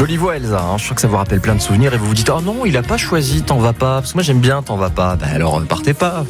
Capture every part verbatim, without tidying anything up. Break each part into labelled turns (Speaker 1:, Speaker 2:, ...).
Speaker 1: Jolie voix Elsa, hein. Je suis sûr que ça vous rappelle plein de souvenirs et vous vous dites « Oh non, il a pas choisi T'en vas pas ». Parce que moi j'aime bien T'en vas pas. Ben alors ne partez pas.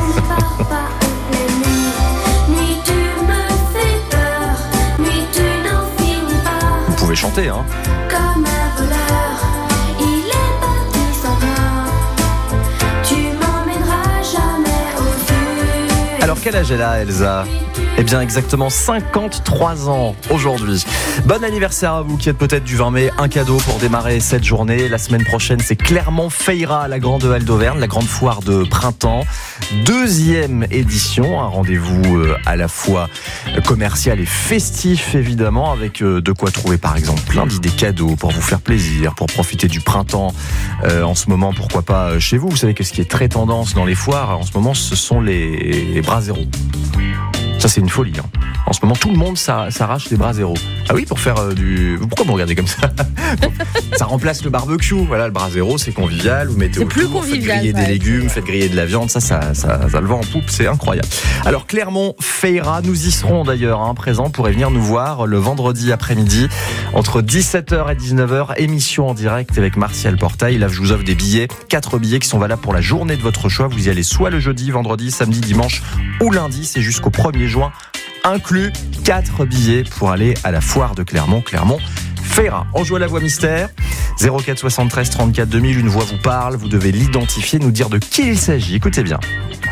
Speaker 1: Vous pouvez chanter, hein.
Speaker 2: Comme un voleur, il est parti sans moi. Tu m'emmèneras jamais au fur.
Speaker 1: Alors quel âge elle a Elsa ? Eh bien exactement cinquante-trois ans aujourd'hui. Bon anniversaire à vous qui êtes peut-être du vingt mai. Un cadeau pour démarrer cette journée. La semaine prochaine, c'est Clermont-Feira à la Grande Halle d'Auvergne, la grande foire de printemps. Deuxième édition, un rendez-vous à la fois commercial et festif évidemment, avec de quoi trouver par exemple plein d'idées cadeaux pour vous faire plaisir, pour profiter du printemps euh, en ce moment, pourquoi pas chez vous. Vous savez que ce qui est très tendance dans les foires en ce moment, ce sont les, les braseros. Ça, c'est une folie. Hein. En ce moment, tout le monde s'arrache des braseros. Ah oui, pour faire euh, du... Pourquoi vous regardez comme ça ? Ça remplace le barbecue. Voilà, le brasero, c'est convivial. Vous mettez
Speaker 3: c'est
Speaker 1: au
Speaker 3: plus
Speaker 1: tour,
Speaker 3: convivial,
Speaker 1: faites griller
Speaker 3: ouais.
Speaker 1: des légumes, faites griller de la viande. Ça, ça, ça, ça le vend en poupe. C'est incroyable. Alors, Clermont-Feira, nous y serons d'ailleurs hein, présents. Vous pourrez venir nous voir le vendredi après-midi entre dix-sept heures et dix-neuf heures. Émission en direct avec Martial Portail. Là, je vous offre des billets. Quatre billets qui sont valables pour la journée de votre choix. Vous y allez soit le jeudi, vendredi, samedi, dimanche ou lundi. C'est jusqu'au premier juin. Inclus quatre billets pour aller à la foire de Clermont, Clermont-Feira. On joue à la voix mystère. zéro quatre soixante-treize trente-quatre deux mille. Une voix vous parle. Vous devez l'identifier, nous dire de qui il s'agit. Écoutez bien.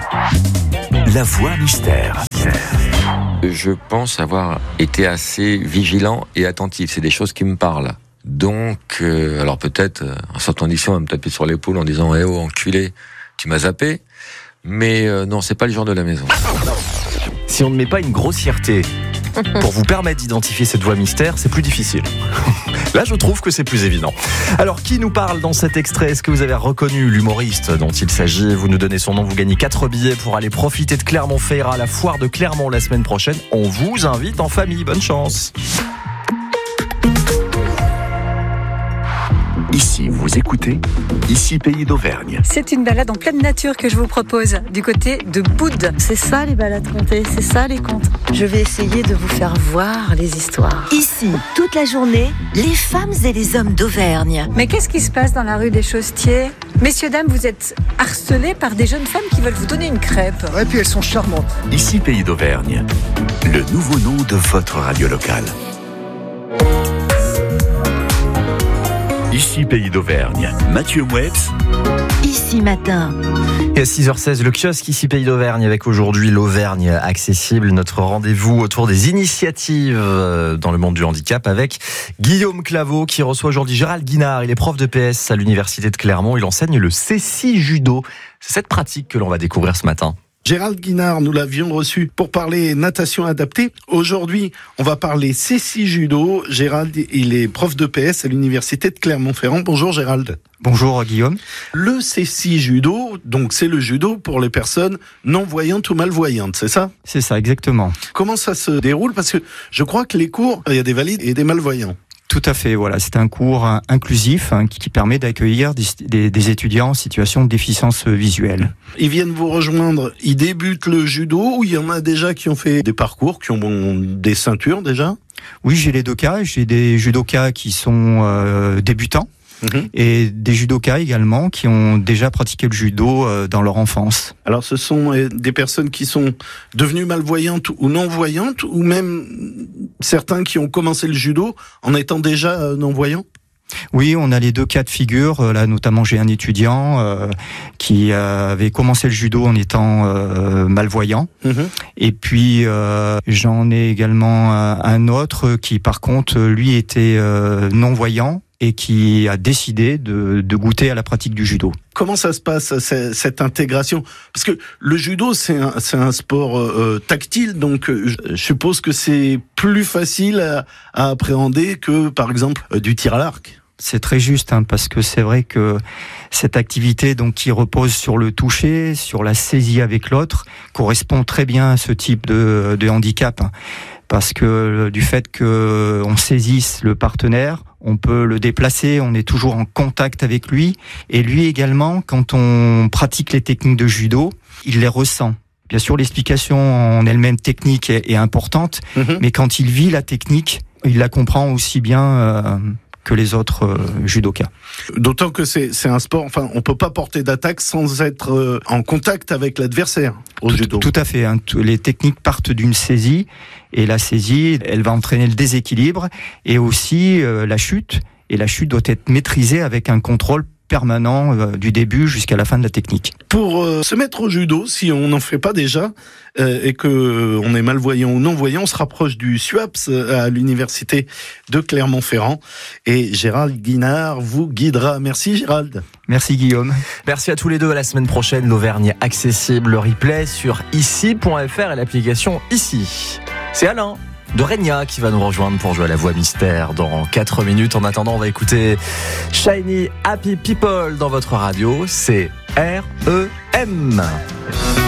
Speaker 4: La voix mystère.
Speaker 5: Je pense avoir été assez vigilant et attentif. C'est des choses qui me parlent. Donc, euh, alors peut-être, en sortant d'ici, on va me taper sur l'épaule en disant « Eh oh, enculé, tu m'as zappé ». Mais euh, non, c'est pas le genre de la maison.
Speaker 1: Si on ne met pas une grossièreté pour vous permettre d'identifier cette voix mystère, c'est plus difficile. Là, je trouve que c'est plus évident. Alors, qui nous parle dans cet extrait ? Est-ce que vous avez reconnu l'humoriste dont il s'agit ? Vous nous donnez son nom, vous gagnez quatre billets pour aller profiter de Clermont-Feira, la foire de Clermont la semaine prochaine. On vous invite en famille. Bonne chance.
Speaker 4: Ici, vous écoutez, ici Pays d'Auvergne.
Speaker 6: C'est une balade en pleine nature que je vous propose, du côté de Boudes.
Speaker 7: C'est ça les balades contées, c'est ça les contes. Je vais essayer de vous faire voir les histoires.
Speaker 8: Ici, toute la journée, les femmes et les hommes d'Auvergne.
Speaker 6: Mais qu'est-ce qui se passe dans la rue des Chaussetiers ? Messieurs, dames, vous êtes harcelés par des jeunes femmes qui veulent vous donner une crêpe.
Speaker 9: Ouais, puis elles sont charmantes.
Speaker 4: Ici Pays d'Auvergne, le nouveau nom de votre radio locale. Ici Pays d'Auvergne, Mathieu Mouebs.
Speaker 8: Ici matin.
Speaker 1: Et à six heures seize, le kiosque Ici Pays d'Auvergne avec aujourd'hui l'Auvergne accessible, notre rendez-vous autour des initiatives dans le monde du handicap avec Guillaume Claveau qui reçoit aujourd'hui Gérald Guinard. Il est prof de P S à l'université de Clermont. Il enseigne le Céci Judo. C'est cette pratique que l'on va découvrir ce matin.
Speaker 10: Gérald Guinard, nous l'avions reçu pour parler natation adaptée. Aujourd'hui, on va parler Céci Judo. Gérald, il est prof de P S à l'université de Clermont-Ferrand. Bonjour Gérald.
Speaker 11: Bonjour Guillaume.
Speaker 10: Le Céci Judo, donc c'est le judo pour les personnes non-voyantes ou malvoyantes, c'est ça ?
Speaker 11: C'est ça, exactement.
Speaker 10: Comment ça se déroule ? Parce que je crois que les cours, il y a des valides et des malvoyants.
Speaker 11: Tout à fait, voilà. C'est un cours inclusif hein, qui permet d'accueillir des, des, des étudiants en situation de déficience visuelle.
Speaker 10: Ils viennent vous rejoindre, ils débutent le judo ou il y en a déjà qui ont fait des parcours, qui ont des ceintures déjà ?
Speaker 11: Oui, j'ai les deux cas. J'ai des judokas qui sont euh, débutants. Mmh. Et des judokas également qui ont déjà pratiqué le judo dans leur enfance.
Speaker 10: Alors ce sont des personnes qui sont devenues malvoyantes ou non-voyantes ou même certains qui ont commencé le judo en étant déjà non-voyants ?
Speaker 11: Oui, on a les deux cas de figure. Là, notamment, j'ai un étudiant euh, qui avait commencé le judo en étant euh, malvoyant. Mmh. Et puis, euh, j'en ai également un autre qui, par contre, lui, était euh, non-voyant et qui a décidé de, de goûter à la pratique du judo.
Speaker 10: Comment ça se passe, cette intégration ? Parce que le judo, c'est un, c'est un sport euh, tactile, donc euh, je suppose que c'est plus facile à, à appréhender que, par exemple, euh, du tir à l'arc.
Speaker 11: C'est très juste, hein, parce que c'est vrai que cette activité donc qui repose sur le toucher, sur la saisie avec l'autre, correspond très bien à ce type de, de handicap. Hein, parce que du fait que on saisisse le partenaire, on peut le déplacer, on est toujours en contact avec lui. Et lui également, quand on pratique les techniques de judo, il les ressent. Bien sûr, l'explication en elle-même technique est, est importante, mmh. mais quand il vit la technique, il la comprend aussi bien euh, que les autres euh, judokas.
Speaker 10: D'autant que c'est, c'est un sport, enfin, on peut pas porter d'attaque sans être euh, en contact avec l'adversaire au
Speaker 11: tout,
Speaker 10: judo.
Speaker 11: Tout à fait. Hein. Les techniques partent d'une saisie, et la saisie, elle va entraîner le déséquilibre et aussi euh, la chute. Et la chute doit être maîtrisée avec un contrôle permanent euh, du début jusqu'à la fin de la technique.
Speaker 10: Pour euh, se mettre au judo, si on n'en fait pas déjà euh, et que euh, on est malvoyant ou non-voyant, on se rapproche du SUAPS euh, à l'université de Clermont-Ferrand et Gérald Guinard vous guidera. Merci Gérald.
Speaker 11: Merci Guillaume.
Speaker 1: Merci à tous les deux. À la semaine prochaine, l'Auvergne accessible, le replay sur ici point f r et l'application Ici. C'est Alain de Regna qui va nous rejoindre pour jouer à la voix mystère dans quatre minutes. En attendant, on va écouter Shiny Happy People dans votre radio. C'est R E M.